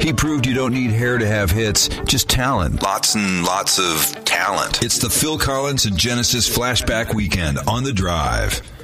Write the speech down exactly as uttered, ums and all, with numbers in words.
He proved you don't need hair to have hits, just talent. Lots and lots of talent. It's the Phil Collins and Genesis Flashback Weekend on The Drive.